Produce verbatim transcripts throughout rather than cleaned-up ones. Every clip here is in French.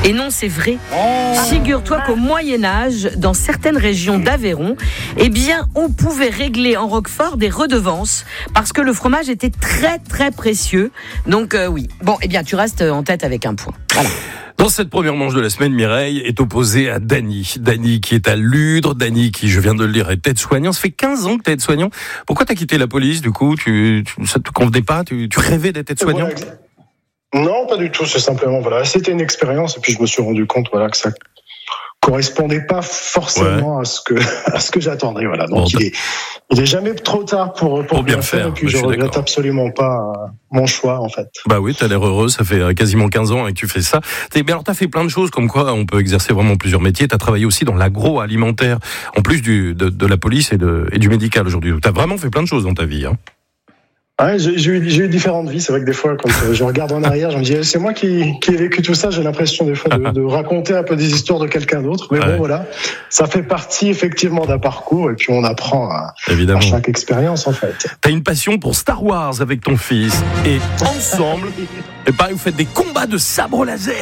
Et non, c'est vrai. Oh. Figure-toi qu'au Moyen-Âge, dans certaines régions d'Aveyron, eh bien, on pouvait régler en Roquefort des redevances parce que le fromage était très, très précieux. Donc, euh, oui. Bon, eh bien, tu restes en tête avec un point. Voilà. Dans cette première manche de la semaine, Mireille est opposée à Dany. Dany qui est à Ludre, Dany qui, je viens de le dire, est aide-soignant. Ça fait quinze ans que tu es aide-soignant. Pourquoi tu as quitté la police, du coup tu, tu, ça te convenait pas tu, tu rêvais d'être aide-soignant? Voilà. Non, pas du tout. C'est simplement, voilà, c'était une expérience et puis je me suis rendu compte, voilà, que ça correspondait pas forcément ouais. à ce que à ce que j'attendais. Voilà. Donc bon, il est il est jamais trop tard pour pour, pour bien faire. faire. Et puis je, je regrette absolument pas mon choix en fait. Bah oui, t'as l'air heureux. Ça fait quasiment quinze ans que tu fais ça. T'es, mais alors t'as fait plein de choses, comme quoi on peut exercer vraiment plusieurs métiers. T'as travaillé aussi dans l'agroalimentaire, en plus du de, de la police et de et du médical aujourd'hui. T'as vraiment fait plein de choses dans ta vie. Hein. Ouais, j'ai, j'ai, eu, j'ai eu différentes vies. C'est vrai que des fois, quand je regarde en arrière, je me dis, c'est moi qui, qui ai vécu tout ça. J'ai l'impression des fois de, de raconter un peu des histoires de quelqu'un d'autre. Mais ouais. bon, voilà, ça fait partie effectivement d'un parcours et puis on apprend à, à chaque expérience en fait. T'as une passion pour Star Wars avec ton fils et ensemble, et pareil, vous faites des combats de sabre laser.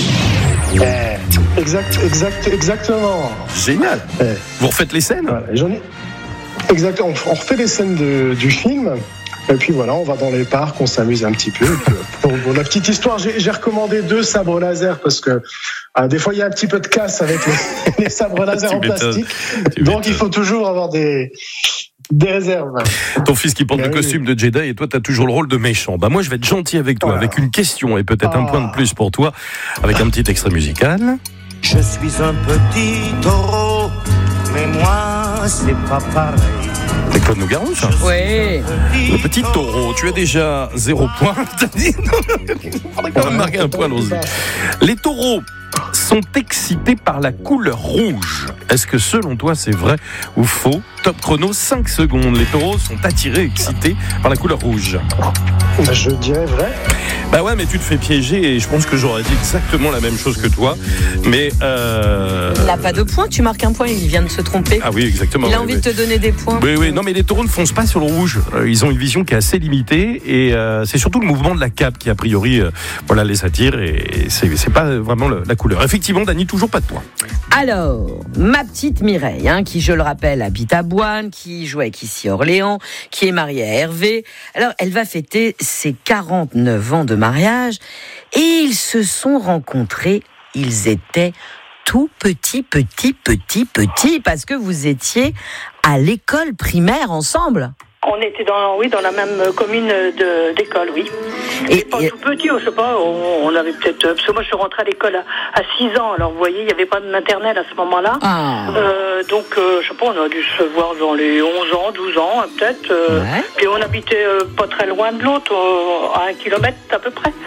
Ouais. Exact, exact, exactement. Génial. Ouais. Vous refaites les scènes. Ouais, j'en ai... Exactement. On refait les scènes de, du film. Et puis voilà, on va dans les parcs, on s'amuse un petit peu. Puis, pour, pour la petite histoire, j'ai, j'ai recommandé deux sabres laser parce que euh, des fois il y a un petit peu de casse avec les, les sabres laser en plastique. Donc il faut toujours avoir des des réserves. Ton fils qui porte le oui. costume de Jedi et toi t'as toujours le rôle de méchant. Bah moi je vais être gentil avec toi, voilà. avec une question et peut-être ah. un point de plus pour toi, avec un petit extrait musical. Je suis un petit taureau, mais moi c'est pas pareil. C'est Claude Nougaro, ça? Oui. Le petit taureau, tu as déjà zéro point. Il faudrait quand même marquer un point, allons-y. Les taureaux sont excités par la couleur rouge. Est-ce que selon toi c'est vrai ou faux? Top chrono, cinq secondes. Les taureaux sont attirés, excités par la couleur rouge. Je dirais vrai. Bah ouais, mais tu te fais piéger et je pense que j'aurais dit exactement la même chose que toi. Mais euh... il n'a pas de points, tu marques un point, il vient de se tromper. Ah oui, exactement. Il a oui, envie oui. de te donner des points. Oui, oui. Non, mais les taureaux ne foncent pas sur le rouge. Ils ont une vision qui est assez limitée et euh, c'est surtout le mouvement de la cape qui a priori, euh, voilà, les attire et c'est, c'est pas vraiment le, la couleur. Effectivement, Dany, toujours pas de points. Alors, ma petite Mireille, hein, qui, je le rappelle, habite à Boine, qui joue avec ici Orléans, qui est mariée à Hervé. Alors, elle va fêter ses quarante-neuf ans de mariage et ils se sont rencontrés. Ils étaient tout petits, petits, petits, petits, parce que vous étiez à l'école primaire ensemble. On était dans, oui, dans la même commune de, d'école, oui. Et, et pas et... tout petit, je sais pas, on, on avait peut-être... Parce que moi, je suis rentrée à l'école à, à six ans, alors vous voyez, il n'y avait pas de maternelle à ce moment-là. Ah. Euh, donc, euh, je sais pas, on a dû se voir dans les onze ans, douze ans, peut-être. Euh, ouais. Puis on habitait euh, pas très loin de l'autre, euh, à un kilomètre à peu près.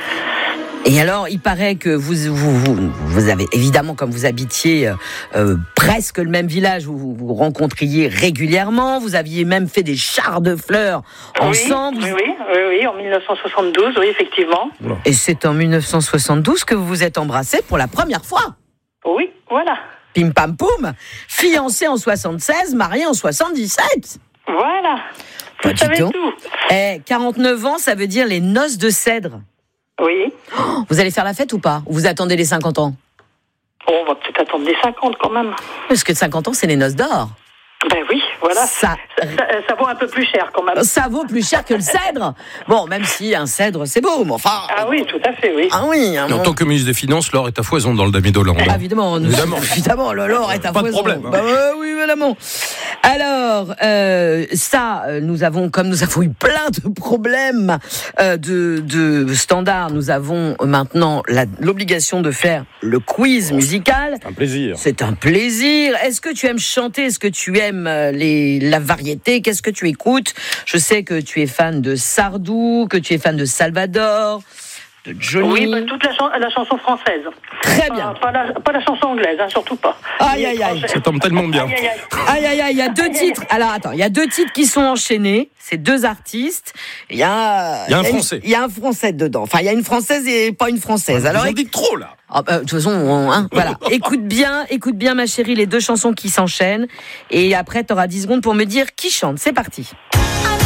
Et alors, il paraît que vous, vous, vous, vous avez, évidemment, comme vous habitiez euh, presque le même village, vous vous rencontriez régulièrement, vous aviez même fait des chars de fleurs ensemble. Oui, oui, oui, oui, en dix-neuf cent soixante-douze, oui, effectivement. Et c'est en dix-neuf cent soixante-douze que vous vous êtes embrassés pour la première fois. Oui, voilà. Pim pam poum, fiancés en soixante-seize, mariés en soixante-dix-sept. Voilà. Vous savez tout. Eh, quarante-neuf ans, ça veut dire les noces de cèdre. Oui. Oh, vous allez faire la fête ou pas? Ou vous attendez les cinquante ans? Oh, on va peut-être attendre les cinquante quand même. Parce que cinquante ans, c'est les noces d'or. Ben oui, voilà. Ça, ça, ça, ça vaut un peu plus cher quand même. Ça vaut plus cher que le cèdre. Bon, même si un cèdre, c'est beau, mais enfin... Ah oui, tout à fait, oui. Ah oui. En bon... tant que ministre des Finances, l'or est à foison dans le Damidoland. Eh, évidemment, nous, évidemment. Évidemment, l'or est à Pas foison. De problème, hein. Bah, euh, oui, évidemment. Alors, euh, ça, nous avons, comme nous avons eu plein de problèmes euh, de, de standards, nous avons maintenant la, l'obligation de faire le quiz musical. C'est un plaisir. C'est un plaisir. Est-ce que tu aimes chanter? Est-ce que tu aimes les, la variété? Qu'est-ce que tu écoutes? Je sais que tu es fan de Sardou, que tu es fan de Salvador, de Johnny. Oui, bah, toute la, chan- la chanson française. Très bien. Pas, pas, la, pas la chanson anglaise, hein, surtout pas. Aïe, aïe, aïe. Ça tombe tellement bien. Aïe, aïe, aïe. Aïe, aïe, aïe. Il y a deux titres. Alors, attends. Il y a deux titres qui sont enchaînés. C'est deux artistes. Il y a, il y a un Français. Il y a un Français dedans. Enfin, il y a une Française et pas une Française. Alors, ils ont dit trop, là. Ah, bah, de toute façon, on, hein, voilà. Écoute bien, écoute bien, ma chérie, les deux chansons qui s'enchaînent. Et après, t'auras dix secondes pour me dire qui chante. C'est parti.